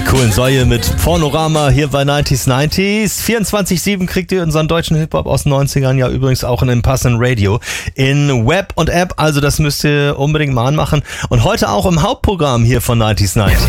coolen Säue mit Pornorama hier bei 90s 90s. 24/7 kriegt ihr unseren deutschen Hip-Hop aus den 90ern ja übrigens auch in dem passenden Radio. In Web und App, also das müsst ihr unbedingt mal anmachen. Und heute auch im Hauptprogramm hier von 90s 90s.